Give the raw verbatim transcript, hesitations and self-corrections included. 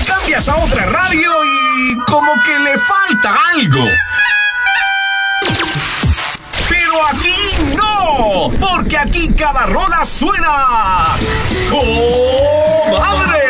Te cambias a otra radio y como que le falta algo. Pero aquí no, porque aquí cada rola suena ¡oh, madre!